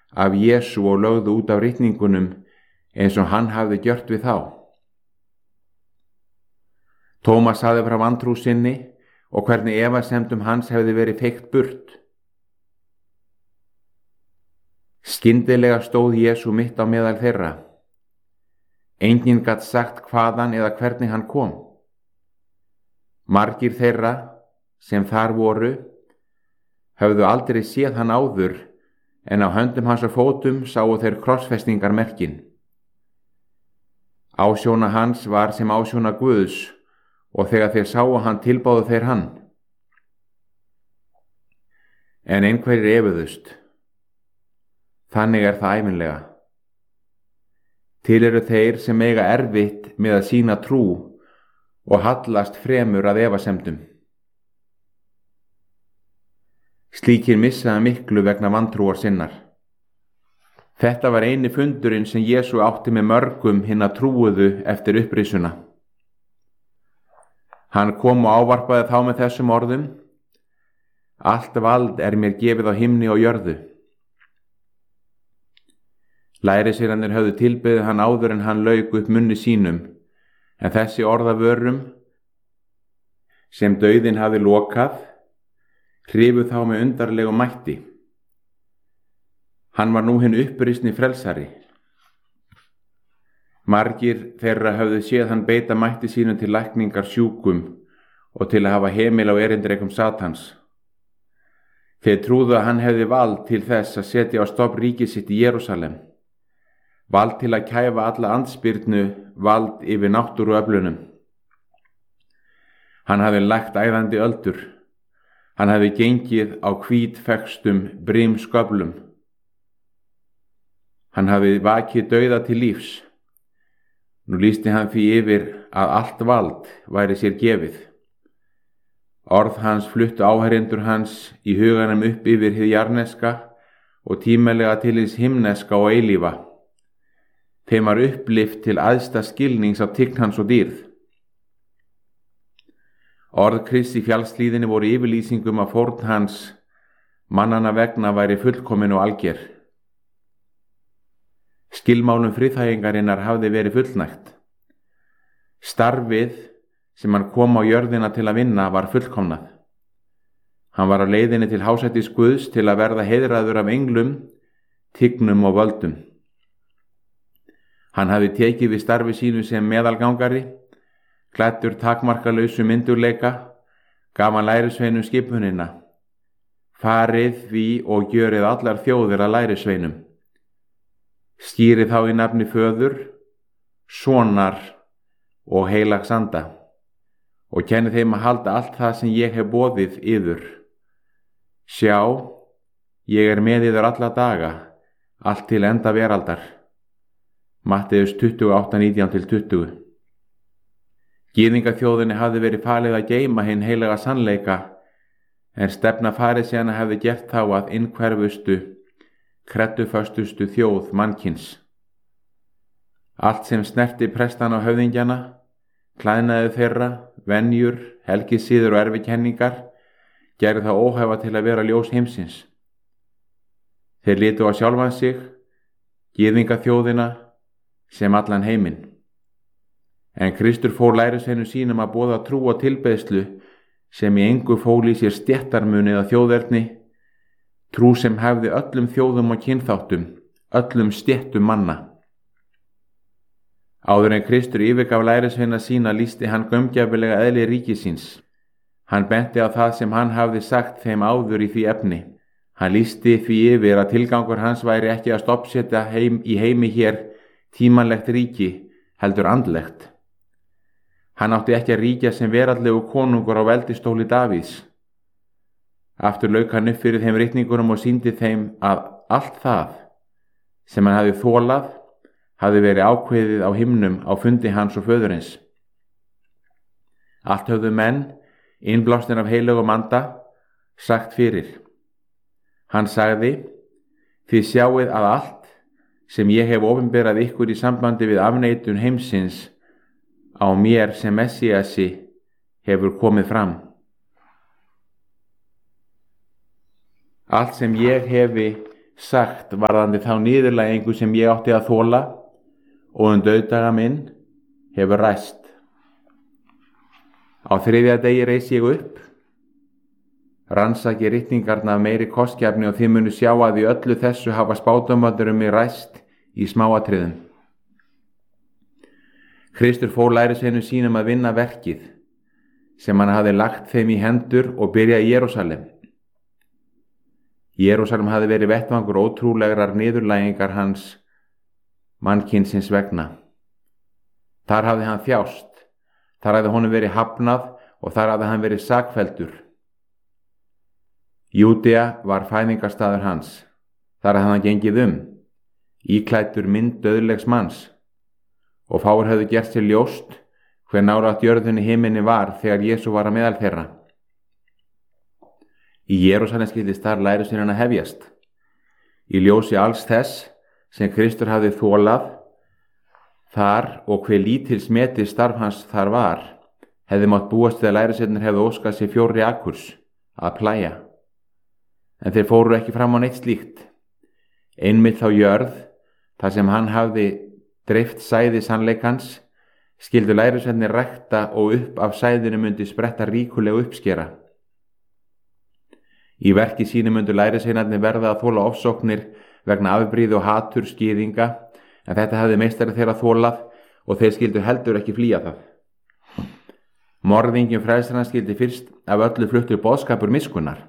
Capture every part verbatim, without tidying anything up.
af Jesú og lögðu út af ritningunum eins og hann hafði gjört við þá. Tómas sagði frá vantrú sinni og hvernig efasemdum hans hefði verið feykt burt. Skyndilega stóð Jesú mitt á meðal þeirra. Enginn gat sagt hvaðan eða hvernig hann kom. Margir þeirra sem þar voru höfðu aldrei séð hann áður, en á höndum hans og fótum sáu þeir krossfestingarmerkin. Ásjóna hans var sem ásjóna Guðs, og þegar þeir sáu hann tilbáðu þeir hann. En einhverjir efuðust. Þannig er það ævinlega. Til eru þeir sem eiga erfitt með að sýna trú og hallast fremur að efasemdum. Slíkir missaði miklu vegna vantrúar sinnar. Þetta var eini fundurinn sem Jesú átti með mörgum hinna trúuðu eftir upprisuna. Hann kom og ávarpaði þá með þessum orðum: Allt vald er mér gefið á himni og jörðu. Lærisveinarnir höfðu tilbeðið hann áður en hann lauk upp munni sínum, en þessi orðavörum sem dauðinn hafi lokað hrifu þá með undarlegum mætti. Hann var nú hinn upprisni frelsari. Margir þeirra höfðu séð hann beita mætti sínum til lækningar sjúkum og til að hafa hemil á erindrekum Satans. Þeir trúðu að hann hefði vald til þess að setja á stofn ríkið sitt í Jerúsalem, vald til að kæfa alla andspyrnu, vald yfir náttúruöflunum. Hann hafði lagt æðandi öldur. Hann hafði gengið á hvítfekstum brimsköflum. Hann hafði vakið dauða til lífs. Nú lýsti hann því yfir að allt vald væri sér gefið. Orð hans fluttu áheyrendur hans í huganum upp yfir hið jarneska og tímalega til hins himneska og eilífa. Þeim var upplift til æðsta skilnings af tign hans og dýrð. Orð Krists í fjallslíðinni voru yfirlýsingum að fórn hans mannanna vegna væri fullkomin og alger. Skilmálum friðþægingarinnar hafði verið fullnægt. Starfið sem hann kom á jörðina til að vinna var fullkomnað. Hann var á leiðinni til hásættis Guðs til að verða heiðraður af englum, tignum og völdum. Hann hafði tekið við starfi sínu sem meðalgangari, klæddur takmarkalausu myndugleika, gaf hann lærisveinum skipunina: Farið því og gjörið allar þjóðir að lærisveinum. Skýrið þá í nafni Föður, Sonar og heilags anda, og kennið þeim að halda allt það sem ég hef boðið yður. Sjá, ég er með yður alla daga, allt til enda veraldar. Matteus tuttugu og átta, nítján til tuttugu. Gyðingaþjóðinni hafði verið falið að geyma hinn heilaga sannleika, en stefna farisæana hefði gert þá að innhverfustu, kredduföstustu þjóð mannkyns. Allt sem snerti prestana og höfðingjana, klæðnaði þeirra, venjur, helgisiður og erfikenningar, gerði það óhæfa til að vera ljós heimsins. Þeir litu á sjálfan sig, gyðingaþjóðina, sem allan heiminn. En Kristur fór lærisveinum sínum að boða trú og tilbeiðslu sem í engu fól í sér stéttarmun eða þjóðerni, trú sem hefði öllum þjóðum og kynþáttum, öllum stéttum manna. Áður en Kristur yfirgaf lærisveina sína lýsti hann gaumgæfilega eðli ríkisins. Hann benti á það sem hann hafði sagt þeim áður í því efni. Hann lýsti því yfir að tilgangur hans væri ekki að stoppsetja heim í heimi hér tímanlegt ríki, heldur andlegt. Hann átti ekki að ríkja sem veraldlegu konungur á veldistóli Davíðs. Aftur lauk hann upp fyrir þeim ritningunum og sýndi þeim að allt það sem hann hafði þolað hafði verið ákveðið á himnum á fundi hans og föðurins. Allt höfðu menn, innblásnir af heilögum anda, sagt fyrir. Hann sagði: Þið sjáið að allt sem ég hef opinberað ykkur í sambandi við afneitun heimsins á mér sem Messíasi hefur komið fram. Allt sem ég hefi sagt varðandi þá niðurlægingu sem ég átti að þola og um dauðdaga minn hefur ræst. Á þriðja degi reis ég upp, rannsaki ritningarna af meiri kostgæfni og þið munu sjá að í öllu þessu hafa spádómarnir um mig ræst í smáatriðum. Kristur fól lærisveinum sínum að vinna verkið sem hann hafði lagt þeim í hendur og byrja í Jerúsalem. Jerúsalem hafði verið vettvangur ótrúlegrar niðurlægingar hans mannkynsins vegna. Þar hafði hann þjást, þar hafði honum verið hafnað og þar hafði hann verið sakfelldur. Júdea var fæðingarstaður hans, þar hafði hann gengið um, íklæddur mynd dauðlegs manns, og fáir höfðu gert sér ljóst hver nálægt jörðunni himini var þegar Jesú var að meðal þeirra. Í Jerúsalem skyldi starf lærisveinanna hefjast. Í ljósi alls þess sem Kristur hafði þolað þar og hve lítils metið starf hans þar var, hefði mátt búast við að lærisveinarnir hefðu óskað sér fjóri akurs að plæja. En þeir fóru ekki fram á neitt slíkt. Einmitt þá jörð, þar sem hann hafði dreift sæði sannleikans, skyldu lærisveinarnir rækta og upp af sæðinu myndi spretta ríkulega uppskera. Í verki sínu myndu lærisveinarnir verða að þola ofsóknir vegna afbrýði og hatur skýðinga, en þetta hafði meistari þeirra þolað og þeir skyldu heldur ekki flýja það. Morðingjum frelsarana skyldi fyrst af öllu fluttur boðskapur miskunnar.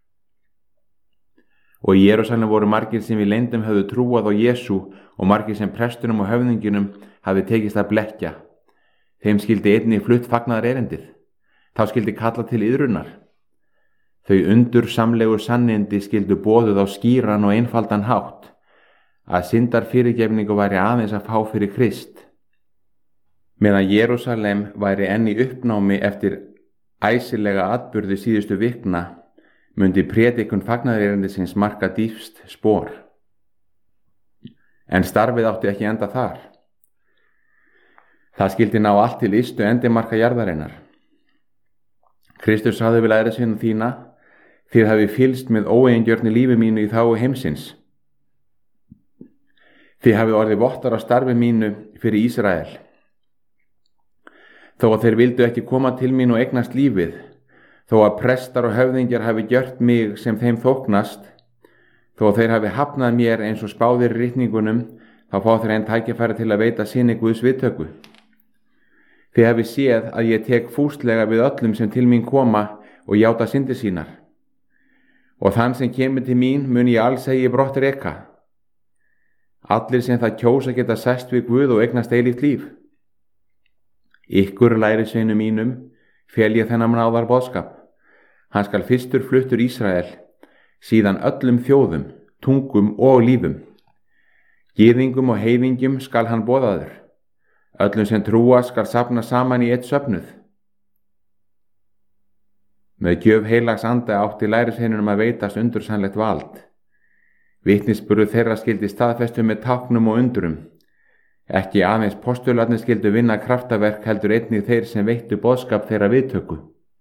Og í Jerúsalem voru margir sem í leyndum höfðu trúað á Jesú og margir sem prestunum og höfðingjunum hafði tekist að blekkja. Þeim skyldi einnig flutt fagnaðar erindið. Þá skyldi kalla til iðrunar. Þau undursamlegu sannindi skyldu boðuð á skýran og einfaldan hátt, að syndar fyrirgefningu væri aðeins að fá fyrir Krist. Meðan Jerúsalem væri enn í uppnámi eftir æsilega atburði síðustu vikna, mundi prédikun fagnaðarerindisins marka dýpst spor. En starfið átti ekki enda þar. Það skyldi ná allt til ystu endimarka jarðarinnar. Kristur sagði við lærisveinum þína: þið hafi fylgst með óeigingjörni lífi mínu í þágu heimsins. Þið hafi orðið vottar á starfi mínu fyrir Ísrael. Þó að þeir vildu ekki koma til mín og eignast lífið, þó að prestar og höfðingjar hafi gjört mig sem þeim þóknast, þó að þeir hafi hafnað mér eins og spáðir í ritningunum, þá fá þeir enn tækifæri til að veita sinni Guðs viðtöku. Þið hafi séð að ég tek fúslega við öllum sem til mín koma og játa syndir sínar. Og þann sem kemur til mín mun ég alls eigi brott reka. Allir sem það kjósa geta sest við Guð og eignast eilíft líf. Ykkur lærisveinum mínum fel ég þennan náðar boðskap. Hann skal fyrstur fluttur Ísrael, síðan öllum þjóðum, tungum og lífum. Gyðingum og heiðingjum skal hann boðaður. Öllum sem trúa skal safna saman í eitt söfnuð. Með gjöf heilags anda átti lærisveinunum að veitast undursamlegt vald. Vitnisburður þeirra skyldi staðfestu með táknum og undurum. Ekki aðeins postularnir skyldu vinna kraftaverk, heldur einnig þeir sem veittu boðskap þeirra viðtöku.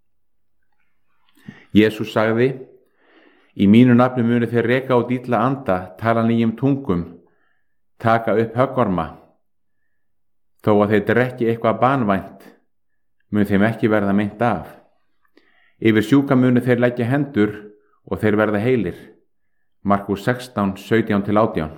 Jesús sagði: í mínu nafni munu þeir reka út illa anda, tala nýjum tungum, taka upp höggorma. Þó að þeir drekki eitthvað banvænt, mun þeim ekki verða meint af. Yfir sjúka munu þeir leggja hendur og þeir verða heilir. Markús sextán, sautján til átján.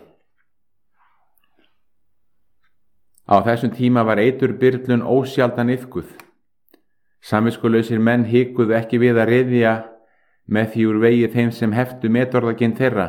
Á þessum tíma var eiturbyrlun ósjaldan iðkuð. Samviskulausir menn hikuðu ekki við að ryðja með því úr vegi þeim sem heftu metorðaginn þeirra.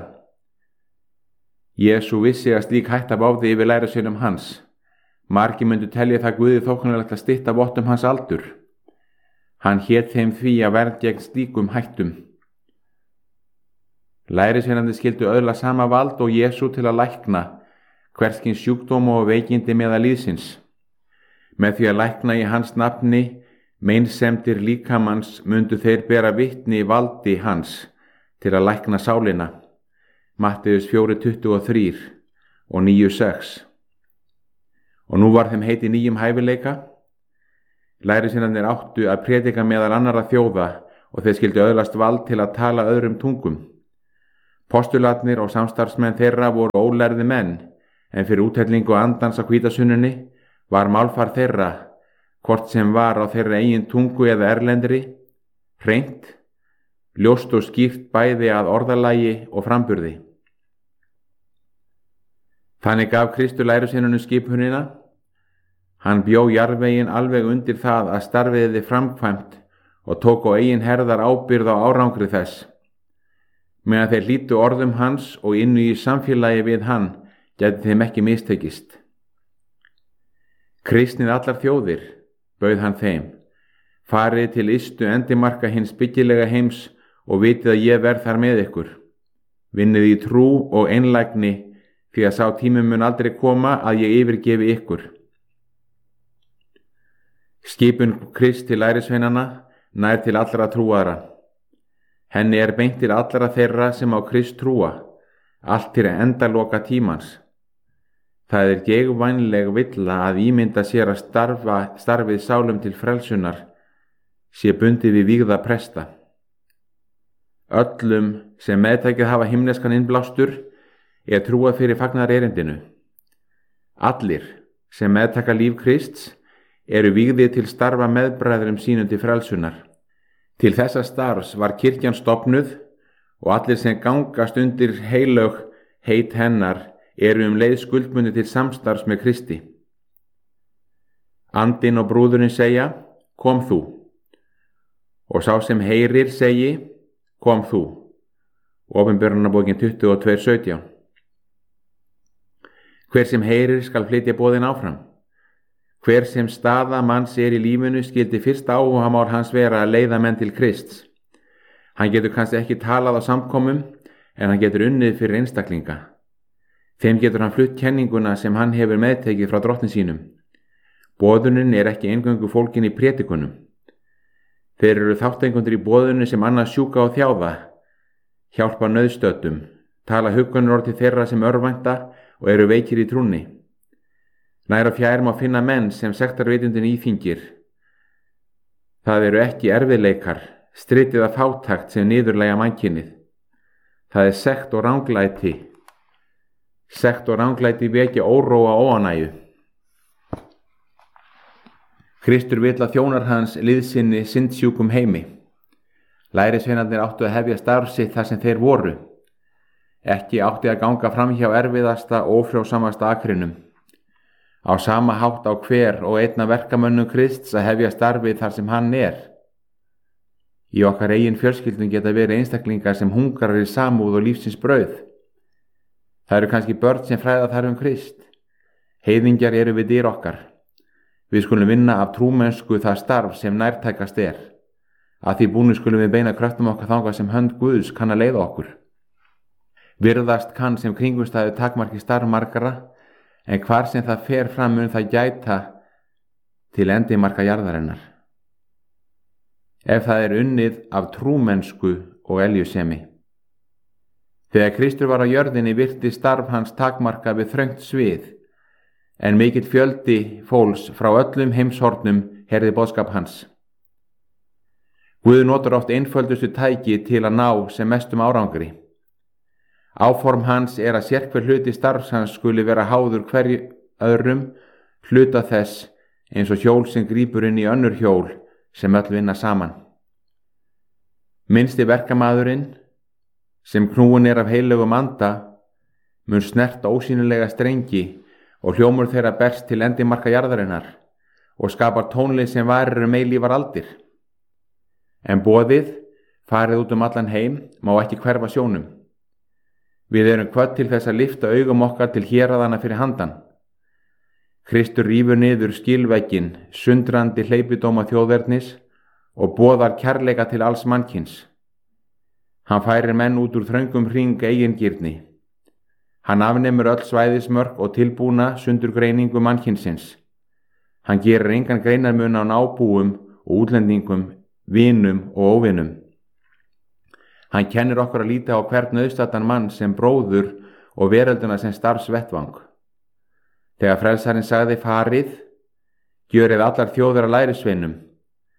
Jesú vissi að slík hætta báði yfir lærisveinum hans. Margir myndu telja það Guði þóknanlegt að stytta vottum hans aldur. Hann hét þeim því að verð gegn slíkum hættum. Lærisveinarnir skyldu öðla sama vald og Jesú til að lækna hverskins sjúkdóma og veikindi meðal líðsins. Með því að lækna í hans nafni meinsemdir líkamanns mundu þeir bera vitni valdi hans til að lækna sálina. Matteus fjögur tuttugu og þrjú og níu sex. Og nú var þeim heiti nýjum hæfileika. Lærisveinarnir áttu að prédika meðal annarra þjóða og þeir skyldu öðlast vald til að tala öðrum tungum. Postularnir og samstarfsmenn þeirra voru ólærði menn, en fyrir úthellingu andans á hvítasunnunni var málfar þeirra, hvort sem var á þeirra eigin tungu eða erlendri, hreint, ljóst og skýrt bæði að orðalagi og framburði. Þannig gaf Kristur lærusveinunum skipunina. Hann bjó jarðveginn alveg undir það að starfið þið framkvæmt og tók á eigin herðar ábyrgð á árangri þess. Meðan þeir hlýtu orðum hans og innu í samfélagi við hann gæti þeim ekki mistekist. Kristnið allar þjóðir, bauð hann þeim, farið til ystu endimarka hins byggilega heims og vitið að ég verð þar með ykkur. Vinnið í trú og einlægni, því að sá tími mun aldrei koma að ég yfirgefi ykkur. Skipun Krist til lærisveinanna nær til allra trúara. Henni er beint til allra þeirra sem á Krist trúa, allt til endaloka tímans. Það er geigvænleg villa að ímynda sér að starfa, starfið sálum til frelsunar sé bundið við vígða presta. Öllum sem meðtækið hafa himneskan innblástur er trúað fyrir fagnar erindinu. Allir sem meðtaka líf Krists eru vígðir til starfa meðbræðrum sínum til frelsunar. Til þessa starfs var kirkjan stofnuð og allir sem gangast undir heilög heit hennar eru um leið skuldbundnir til samstarfs með Kristi. Andinn og brúðurinn segja, kom þú. Og sá sem heyrir segi, kom þú. Opinberunarbókin tuttugu og tvö sautján. Hver sem heyrir skal flytja boðin áfram. Hver sem staða manns er í lífinu skyldi fyrsta áhugamál hans vera að leiða menn til Krists. Hann getur kannski ekki talað á samkomum, en hann getur unnið fyrir einstaklinga. Þeim getur hann flutt kenninguna sem hann hefur meðtekið frá drottni sínum. Boðunin er ekki eingöngu fólkin í prédikunum. Þeir eru þáttengundir í boðunu sem annars sjúka og þjáða, hjálpa nauðstöddum, tala huggunarorð til þeirra sem örvænta og eru veikir í trúnni. Nær og fjær má finna menn sem sektarvitundin íþyngir. Það eru ekki erfiðleikar, stritið af fátækt sem niðurlægja mannkynið. Það er sekt og ranglæti. Sekt og ranglæti vekja óróa og óánægju. Kristur vill að þjónar hans liðsinni syndsjúkum heimi. Lærisveinarnir áttu að hefja starf sitt þar sem þeir voru. Ekki átti að ganga fram hjá erfiðasta og ófrjósamasta akrinum. Á sama hátt á hver og einna verkamönnum Krists að hefja starfið þar sem hann er. Í okkar eigin fjölskyldum geta verið einstaklingar sem hungrar í samúð og lífsins brauð. Það eru kannski börn sem fræða þar um Krist. Heiðingjar eru við dyr okkar. Við skulum vinna af trúmennsku það starf sem nærtækast er. Að því búnu skulum við beina kröftum okkar þangað sem hönd Guðs kann að leiða okkur. Virðast kann sem kringumstæðu takmarki starf margara, en hvar sem það fer fram mun það gæta til endimarka jarðarinnar. Ef það er unnið af trúmennsku og eljusemi. Þegar Kristur var á jörðinni virti starf hans takmarka við þröngt svið, en mikill fjöldi fólks frá öllum heimshornum heyrði boðskap hans. Guð notar oft einföldustu tæki til að ná sem mestum árangri. Áform hans er að sérhver hluti starfs hans skuli vera háður hverju öðrum hluta þess eins og hjól sem grípur inn í önnur hjól sem öll vinna saman. Minnsti verkamaðurinn, sem knúin er af heilögum anda, mun snerta ósýnilega strengi og hljómur þeirra berst til endimarka jarðarinnar og skapar tónlið sem varir um eilífar aldir. En boðið, farið út um allan heim, má ekki hverfa sjónum. Við erum hvött til þess að lyfta augum okkar til héraðana fyrir handan. Kristur rífur niður skilvegginn, sundrandi hleypidóma þjóðverðnis og boðar kærleika til alls mannkyns. Hann færir menn út úr þröngum hring eigingirni. Hann afnemur öll svæðismörk og tilbúna sundurgreiningu mannkynsins. Hann gerir engan greinarmun á nábúum og útlendingum, vinum og óvinum. Hann kennir okkur að líta á hvern nauðstaddan mann sem bróður og verölduna sem starfsvettvang. Þegar frelsarinn sagði farið, gjörið allar þjóðir að lærisveinum,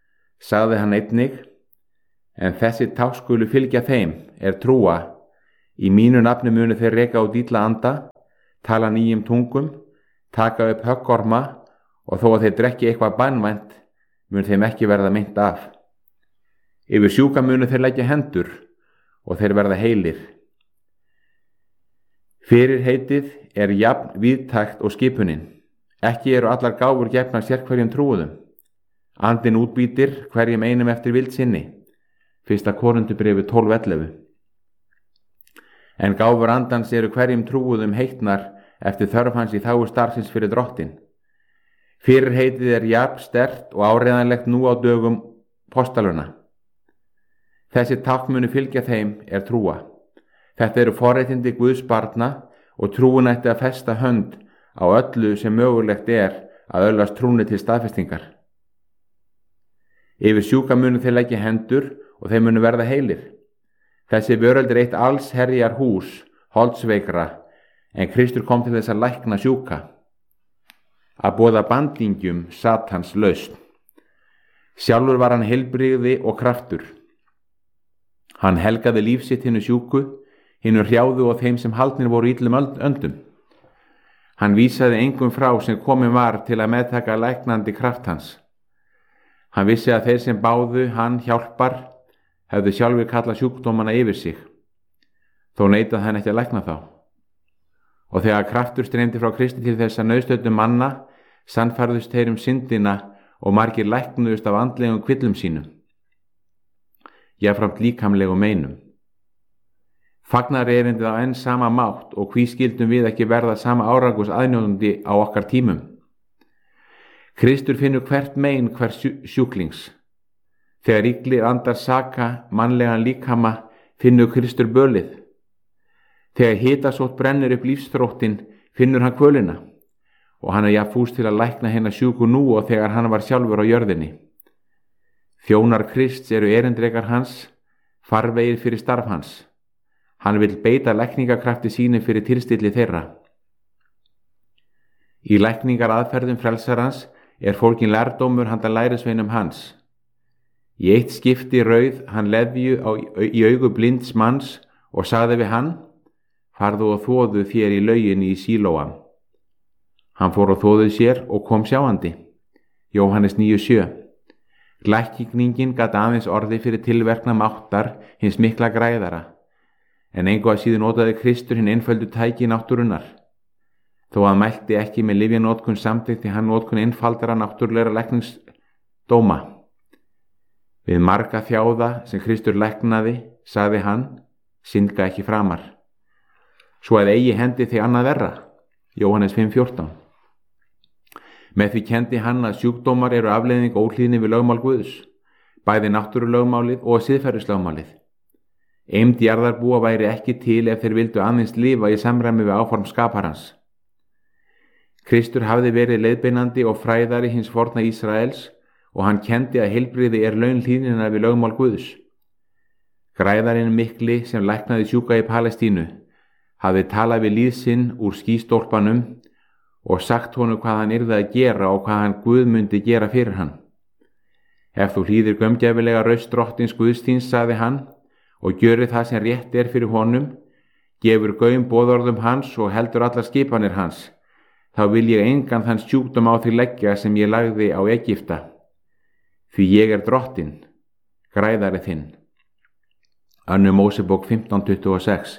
sagði hann einnig, en þessi tákn skulu fylgja þeim er trúa, Í mínu nafni munu þeir reka út illa anda, tala nýjum tungum, taka upp höggorma og þó að þeir drekki eitthvað banvænt mun þeim ekki verða meint af. Yfir sjúka munu þeir leggja hendur og þeir verða heilir. Fyrirheitið er jafn víðtækt og skipunin. Ekki eru allar gáfur gefnar sérhverjum trúuðum. Andinn útbýtir hverjum einum eftir vild sinni. Fyrsta Korintubréfi tólf ellefu. En gáfur andans eru hverjum trúuðum heitnar eftir þörf hans í þágu starfsins fyrir drottin. Fyrirheitið er jafn sterkt og áreiðanlegt nú á dögum postaluna. Þessi tákn munu fylgja þeim er trúa. Þetta eru forréttindi Guðs barna og trúin ætti að festa hönd á öllu sem mögulegt er að öðlast trúni til staðfestingar. Yfir sjúka munu þeir leggja hendur og þeir munu verða heilir. Þessi veröld er eitt alls herjar hús, holdsveikra, en Kristur kom til þess að lækna sjúka. Að boða bandingjum Satans lausn. Sjálfur var hann heilbrigði og kraftur. Hann helgaði líf sitt hinnu sjúku, hinnu hrjáðu og þeim sem haldnir voru illum öndum. Hann vísaði engum frá sem komin var til að meðtaka læknandi kraft hans. Hann vissi að þeir sem báðu hann hjálpar hefðu sjálfur kallað sjúkdómana yfir sig. Þó neitaði hann ekki að lækna þá. Og þegar kraftur streymdi frá Kristi til þess að nauðstöddum manna, sannfærðust þeir um syndina og margir læknuðust af andlegum kvillum sínum. Jafnframt líkamlegum meinum. Fagnar erindið á enn sama mátt og hví skildum við ekki verða sama árangurs aðnjóðandi á okkar tímum. Kristur finnur hvert mein hvers sjúklings. Þegar illir andar saka mannlegan líkama finnur Kristur bölið. Þegar hitasótt brennir upp lífsþróttin finnur hann kvölina og hann er jafn fús til að lækna hennar sjúku nú og þegar hann var sjálfur á jörðinni. Þjónar Krists eru erindrekar hans, farvegir fyrir starf hans. Hann vill beita lækningakrafti sínu fyrir tilstilli þeirra. Í lækningar aðferðum frelsarans er fólkin lærdómur handa lærisveinum hans. Í eitt skipti rauð hann leðju á, í augu blinds manns og sagði við hann, farðu og þvoðu þér í lauginni í Sílóam. Hann fór og þvoði sér og kom sjáandi. Jóhannes níu sjö. Lækningin gat aðeins orði fyrir tilverkna máttar hins mikla græðara, en engu að síður notaði Kristur hinn einföldu tæki náttúrunnar. Þó að mælti ekki með lyfjanótkun samþykkti hann notkun einfaldara náttúrulegra lækningsdóma. Við marga þjáða sem Kristur læknaði, sagði hann, syndga ekki framar. Svo að eigi hendi þig annað verra. Jóhannes fimm fjórtán. Með því kendi hann að sjúkdómar eru afleiðing óhlýðni við lögmál Guðs, bæði náttúrulögmálið og siðferðislögmálið. Eymd jarðarbúa væri ekki til ef þeir vildu aðeins lifa í samræmi við áform skaparans. Kristur hafði verið leiðbeinandi og fræðari hins forna Ísraels og hann kendi að heilbrigði er laun hlýðnina við lögmál Guðs. Græðarinn mikli sem læknaði sjúka í Palestínu hafði talað við líð sinn úr skýstólpanum og sagt honum hvað hann yrði að gera og hvað hann Guð myndi gera fyrir hann. Ef þú hlýðir gaumgæfilega raust drottins Guðsþíns, sagði hann, og gjörir það sem rétt er fyrir honum, gefur gaum boðorðum hans og heldur allar skipanir hans, þá vil ég engan þann sjúkdóm á því leggja sem ég lagði á Egypta. Því ég er drottin, græðari þinn. Önnur Mósebók fimmtán tuttugu og sex.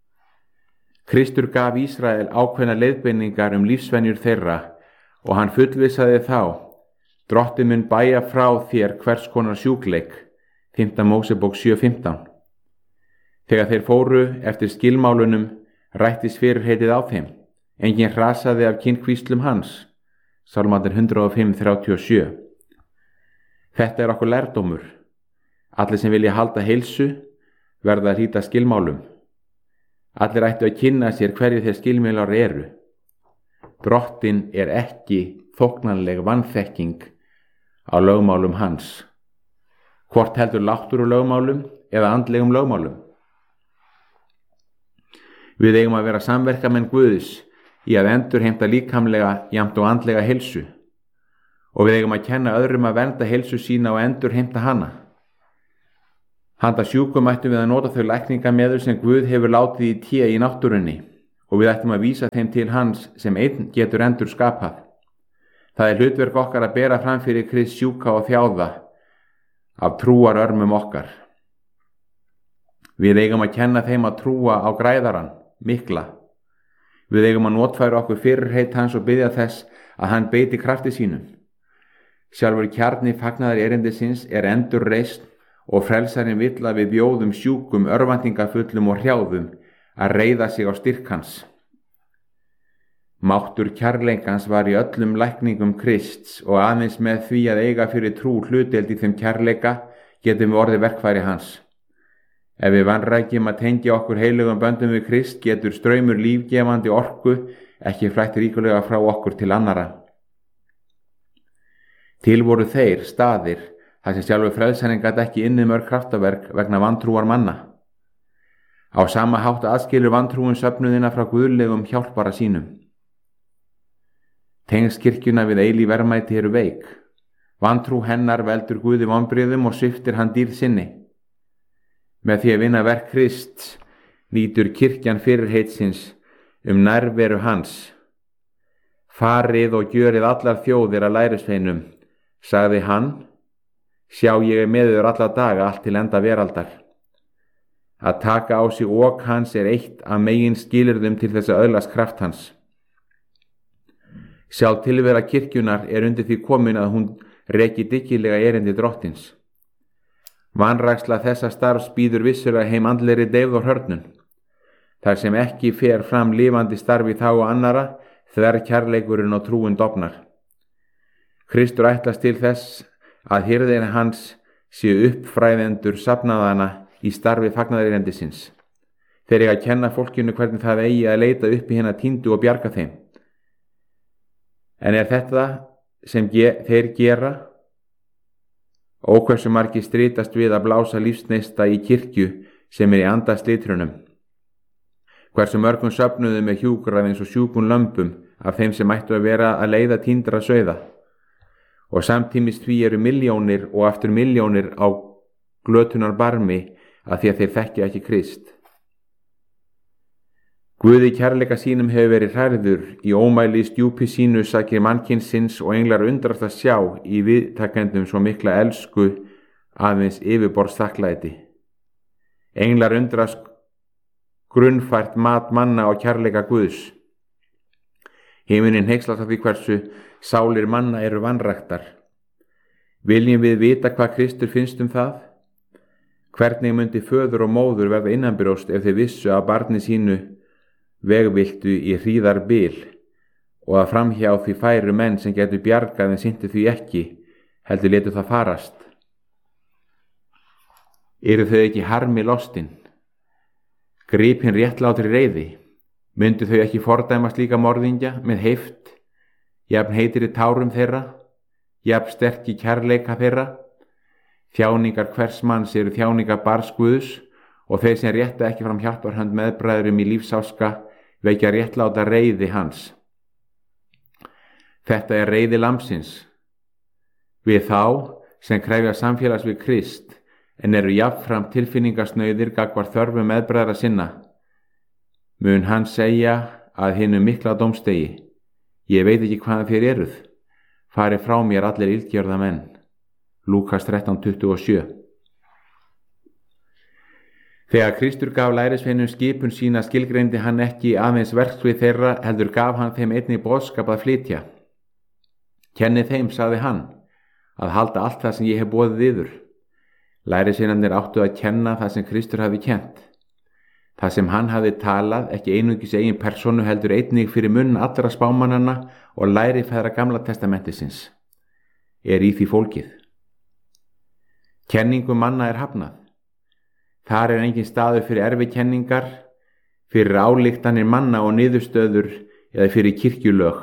Kristur gaf Ísrael ákveðna leiðbeiningar um lífsvenjur þeirra og hann fullvissaði þá, drottin mun bæja frá þér hvers konar sjúkleik, fimmta Mósebók sjö fimmtán. Þegar þeir fóru eftir skilmálunum rættist fyrirheitið á þeim, enginn hrasaði af kynhvíslum hans, Sálmarnir hundrað og fimm þrjátíu og sjö. Þetta er okkur lærdómur. Allir sem vilja halda heilsu verða að hlíta skilmálum. Allir ættu að kynna sér hverju þeir skilmálar eru. Drottin er ekki þóknanleg vanþekking á lögmálum hans. Hvort heldur láttur úr lögmálum eða andlegum lögmálum. Við eigum að vera samverkamenn Guðs í að endurheimta líkamlega jafnt og andlega heilsu og við eigum að kenna öðrum að vernda heilsu sína og endurheimta hana. Handa sjúkum ættum við að nota þau lækningameður sem Guð hefur látið í té í náttúrunni og við ættum að vísa þeim til hans sem einn getur endur skapað. Það er hlutverk okkar að bera fram fyrir Krist sjúka og þjáða af trúarörmum okkar. Við eigum að kenna þeim að trúa á græðaran, mikla. Við eigum að notfæra okkur fyrirheit hans og biðja þess að hann beiti krafti sínum. Sjálfur kjarni fagnaðar erindisins er endur reist og frelsarinn vill að við bjóðum sjúkum, örvæntingafullum og hrjáðum að reiða sig á styrk hans. Máttur kærleikans var í öllum lækningum Krists og aðeins með því að eiga fyrir trú hlutdeild í þeim kærleika getum við orðið verkfæri hans. Ef við vanrækjum að tengja okkur heilugum böndum við Krist getur straumur lífgefandi orku ekki flætt ríkulega frá okkur til annara. Til voru þeir staðir þar sem sjálfur frelsarinn gat ekki inni mörg kraftaverk vegna vantrúar manna. Á sama hátt aðskilur vantrúin söfnuðina frá guðlegum hjálpara sínum. Tengsl kirkjuna við eilíf verðmæti eru veik. Vantrú hennar veldur Guði vonbrigðum og sviptir hann dýrð sinni. Með því að vinna verk Krists nýtur kirkjan fyrirheitsins um nærveru hans. Farið og gjörið allar þjóðir að lærisveinum, sagði hann, sjá ég er með yður alla daga allt til enda veraldar. Að taka á sig ok hans er eitt af megin skilyrðum til þess að öðlast kraft hans. Sjálf tilvera kirkjunar er undir því komin að hún reki dyggilega erindi drottins. Vanræksla þessa starfs býður vissulega heim andlegri deyfð og hörnun. Þar sem ekki fer fram lifandi starfi þá og annara, þver kærleikurinn og trúin dofnar. Kristur ætlast til þess að hirðir hans séu uppfræðendur safnaðana í starfi fagnaðarerindisins. Þeir eiga að kenna fólkinu hvernig það eigi að leita upp í hina týndu og bjarga þeim. En er þetta sem ge þeir gera? Og hversu margir stritast við að blása lífsneista í kirkju sem er í anda slitrunum? Hversu mörgum söfnuðu með hjúkrað eins og sjúkun lömbum af þeim sem ættu að vera að leiða týndra sauða? Og samtímis því eru milljónir og aftur milljónir á glötunar barmi að því að þeir þekkja ekki Krist. Guði kærleika sínum hefur verið hrærður í ómæli stjúpi sínu sakir mannkynsins og englar undrast að sjá í viðtakendum svo mikla elsku aðeins yfirborðs þakklæti. Englar undrast grunnfært mat manna og kærleika Guðs. Himinin hneykslast af því hversu sálir manna eru vanræktar. Viljum við vita hvað Kristur finnst um það? Hvernig myndi föður og móður verða innanbrjóst ef þeir vissu að barni sínu vegviltu í hríðar bil og að framhjá því færu menn sem getur bjargað en synti því ekki, heldur letu það farast? Eru þau ekki harmi lostin? Grip hinn réttlátri reiði? Myndu þau ekki fordæma slíka morðingja með heift, jafn heitir í tárum þeirra, jafn sterk í kærleika þeirra? Þjáningar hvers manns eru þjáningar barns Guðs og þeir sem rétta ekki fram hjálparhönd meðbræðurum í lífsáska vekja réttláta reiði hans. Þetta er reiði lambsins. Við þá sem krefja samfélags við Krist en eru jafnframt tilfinningasnauðir gagnvart þörfum meðbræðra sinna, mun hann segja að hinum mikla dómstegi, ég veit ekki hvaðan þér eruð, farið frá mér allir illgjörða menn. Lúkas þrettán tuttugu og sjö. Þegar Kristur gaf lærisveinum skipun sína skilgreindi hann ekki aðeins verksvið þeirra, heldur gaf hann þeim einnig boðskap að flytja. Kenni þeim, sagði hann, að halda allt það sem ég hef boðið yður. Lærisveinarnir áttu að kenna það sem Kristur hafi kennt. Það sem hann hafi talað, ekki einungis eigin persónu heldur einnig fyrir munn allra spámannanna og lærifæðra Gamla testamentisins, er í því fólkið. Kenningu manna er hafnað. Þar er engin staður fyrir erfikenningar, fyrir ályktanir manna og niðurstöður eða fyrir kirkjulög.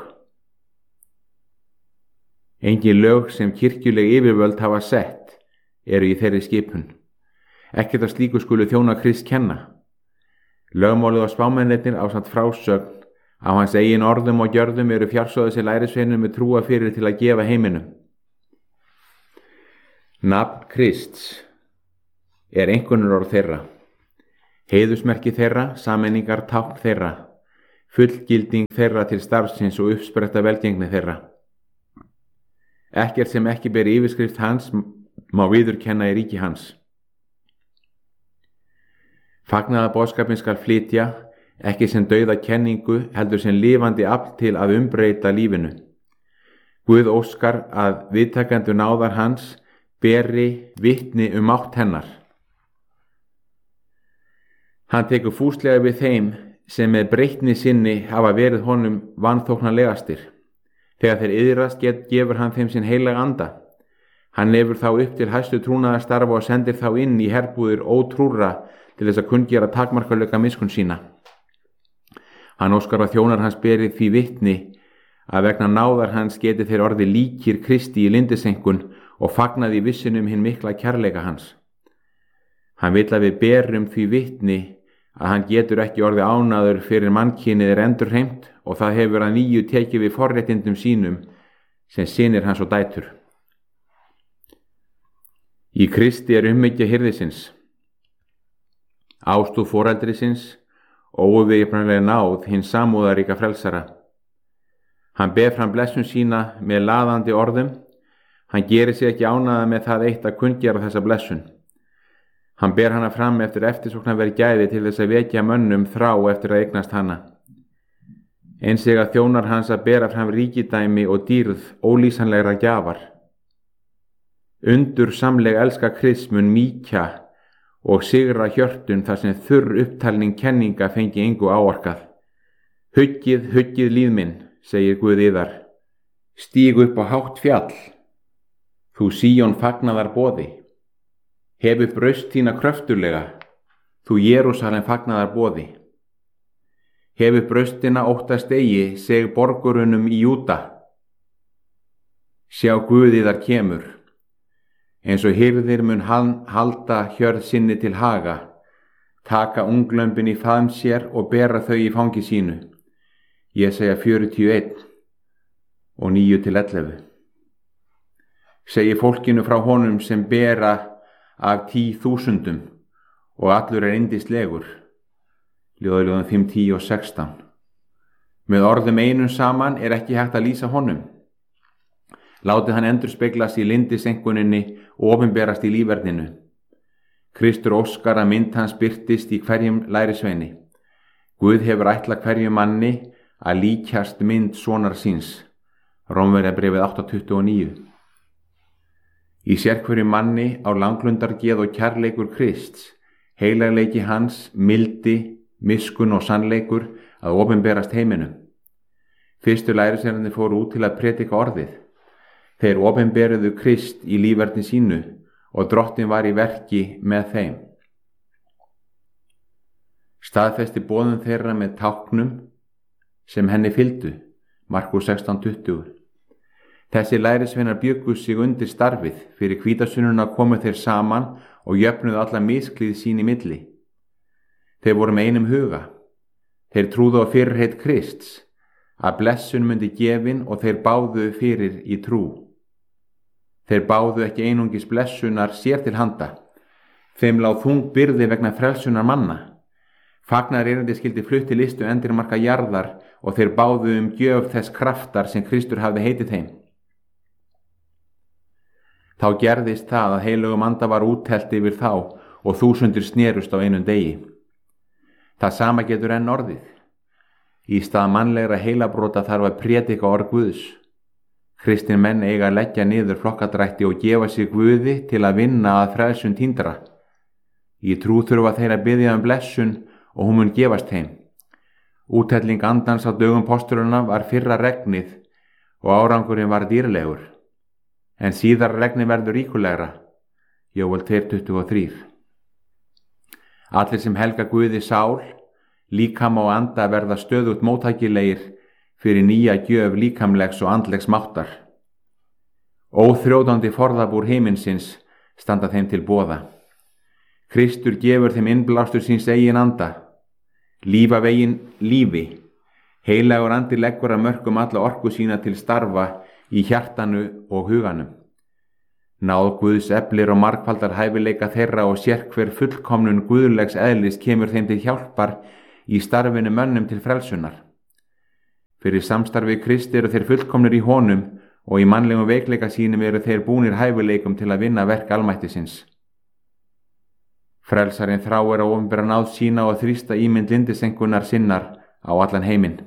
Engin lög sem kirkjuleg yfirvöld hafa sett eru í þeirri skipun. Ekkert af slíku skulu þjóna Krist kenna. Lögmálið og spámennirnir ásamt frásögn á hans eigin orðum og gjörðum eru fjársóðu sér lærisveinum með trúa fyrir til að gefa heiminum. Nafn Krists. er einkunnarorð þeirra, heiðursmerki þeirra, sameiningar tákn þeirra, fullgilding þeirra til starfsins og uppspretta velgengni þeirra. Ekkert sem ekki ber yfirskrift hans má viðurkenna í ríki hans. Fagnaðarboðskapinn skal flytja, ekki sem dauða kenningu, heldur sem lifandi afl til að umbreyta lífinu. Guð óskar að viðtakendur náðar hans beri vitni um mátt hennar. Hann tekur fúslega við þeim sem með breytni sinni hafa verið honum vanþóknarlegastir. Þegar þeir iðrast gefur hann þeim sinn heilaga anda. Hann lefur þá upp til hæstu trúnaðarstarfa og sendir þá inn í herbúðir ótrúra til þess að kunngera takmarkalöka miskunn sína. Hann óskar að þjónar hans beri því vitni að vegna náðar hans geti þeir orði líkir Kristi í lindisenkun og fagnaði vissin um hinn mikla kærleika hans. Hann vill að við berum því vitni að hann getur ekki orði ánaður fyrir mannkynið er endurheimt og það hefur að nýju tekið við forréttindum sínum sem synir hans og dætur. Í Kristi er umhyggja hirðisins, ástúð foreldrisins og óviðjafnanlega náð hins samúðaríka frelsara. Hann ber fram blessun sína með laðandi orðum. Hann gerir sig ekki ánaða með það eitt að kunngera þessa blessun. Hann ber hana fram eftir eftirsóknarverð gæði til þess að vekja mönnum þrá eftir að eignast hana. Eins eiga þjónar hans að bera fram ríkidæmi og dýrð ólýsanlegra gjafar. Undur samleg elska Krists mun mýkja og sigra hjörtun þar sem þurr upptalning kenninga fengi engu áorkað. Huggið, huggið líf minn, segir Guð yðar. Stíg upp á hátt fjall, þú Síón fagnaðar boði. Hef upp raust þína kröftulega, þú Jerúsalem fagnaðar boði. Hef upp raustina óttast eigi, seg borgurunum í Júda. Sjá Guð yðar kemur, eins og hirðir mun hann halda hjörð sinni til haga, taka unglömbin í faðm sér og bera þau í fangi sínu. Jesaja fjörutíu og eitt og níu til ellefu. Segi fólkinu frá honum sem bera af tí þúsundum og allur er yndislegur. Ljóðaljóðan fimm, tíu og sextán. Með orðum einum saman er ekki hægt að lýsa honum. Látið hann endurspeglast í lindisenkuninni og opinberast í lífverðinu. Kristur óskar að mynd hans birtist í hverjum lærisveini. Guð hefur ætlað hverjum manni að líkjast mynd sonar síns. Rómverjabréfið átta tuttugu og níu. Í sérhverjum manni á langlundargeð og kærleikur Krists, heilagleiki hans, mildi, miskun og sannleikur að opinberast heiminum. Fyrstu lærisveinarnir fóru út til að predika orðið. Þeir opinberuðu Krist í lífverði sínu og Drottinn var í verki með þeim. Staðfesti boðun þeirra með táknum sem henni fylgdu, Markús sextán tuttugu. Þessi lærisveinar bjuggu sig undir starfið, fyrir hvítasununa komu þeir saman og jöfnuðu alla misklíð sín í milli. Þeir voru með einum huga. Þeir trúðu á fyrirheit Krists, að blessun myndi gefin og þeir báðu fyrir í trú. Þeir báðu ekki einungis blessunar sér til handa. Þeim lá þung byrði vegna frelsunar manna. Fagnar erindi skildi flutt til listu endurmarka jarðar og þeir báðu um gjöf þess kraftar sem Kristur hafði heitið þeim. Þá gerðist það að heilögum anda var úthellt yfir þá og þúsundir snerust á einum degi. Það sama getur enn orðið. Í stað mannlegra heilabrota þarf að prédika orð Guðs. Kristin menn eiga að leggja niður flokkadrætti og gefa sig Guði til að vinna að frelsun týndra. Í trú þurfa þeir að biðja um blessun og hún mun gefast þeim. Úthelling andans á dögum postulana var fyrra regnið og árangurinn var dýrlegur. En síðar regni verður ríkulegra. Jóel tvö tuttugu og þrjú. Allir sem helga Guði sál, líkama og anda verða stöðugt móttækilegir fyrir nýja gjöf líkamlegs og andlegs máttar. Óþrjóðandi forðabúr himinsins standa þeim til boða. Kristur gefur þeim innblástur síns eigin anda. Lífa veginn lífi. Heilagur andi leggur að mörkum alla orku sína til starfa í hjartanu og huganum. Náð Guðs eflir og margfaldar hæfileika þeirra og sérhver fullkomnun guðlegs eðlis kemur þeim til hjálpar í starfinu mönnum til frelsunar. Fyrir samstarfi Kristi eru þeir fullkomnir í honum og í mannlegum veikleika sínum eru þeir búnir hæfileikum til að vinna verk almættisins. Frelsarinn þráir að opinbera náð sína og þrýsta ímynd lindisengunar sinnar á allan heiminn.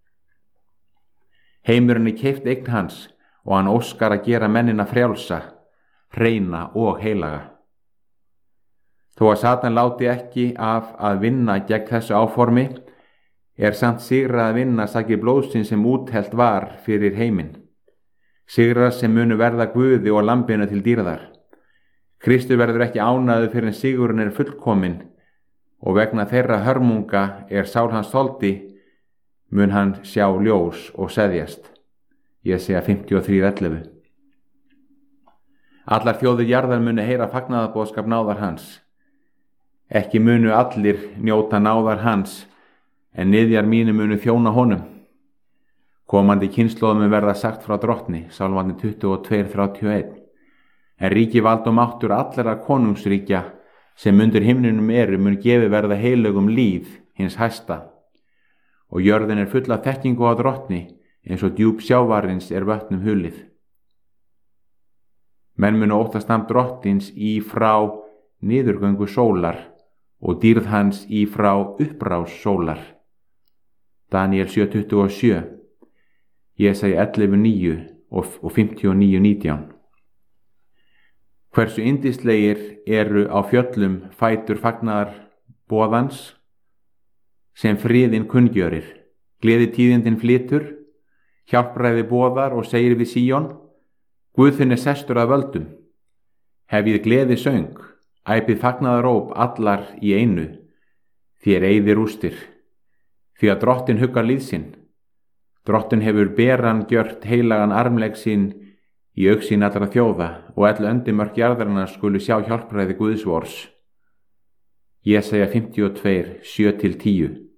Heimurinn er keypt eign hans og hann óskar að gera mennina frjálsa, hreina og heilaga. Þó að Satan láti ekki af að vinna gegn þessu áformi, er samt sigrað að vinna sakir blóðsins sem úthelt var fyrir heiminn. Sigrar sem munu verða Guði og lambinu til dýrðar. Kristur verður ekki ánægður fyrir en sigurinn er fullkominn og vegna þeirra hörmunga er sál hans þoldi, mun hann sjá ljós og seðjast. Jesaja fimmtíu og þrjú ellefu. Allar þjóðir jarðar munu heyra fagnaðarboðskap náðar hans. Ekki munu allir njóta náðar hans, en niðjar mínu munu þjóna honum. Komandi kynslóðum mun verða sagt frá drottni, Sálmandi tuttugu og tvö þrjátíu og eitt. En ríki vald og máttur allra konungsríkja sem undir himninum eru mun gefi verða heilögum líð hins hæsta. Og jörðin er full af þekkingu á drottni, eins og djúp sjávarins er vötnum hulið. Menn munu óttast nafn drottins í frá niðurgöngu sólar og dýrð hans í frá upprás sólar. Daniel sjö tuttugu og sjö, Jesaja ellefu níu og fimmtíu og níu nítján. Hversu yndislegir eru á fjöllum fætur fagnaðar boðans sem friðinn kunngjörir. Gleðitíðindin flytur, hjálpræði boðar og segir við Síón, Guð þinn er sestur að völdum. Hefið gleði söng, æpið fagnaðaróp allar í einu, þér eyðir rústir, því að drottin huggar líð sinn. Drottin hefur beran gjört heilagan armlegg sinn í augsýn allra þjóða og öll öndimörk jarðarinnar skulu sjá hjálpræði Guðs vors. Jesaja fimmtíu og tvö, sjö til tíu.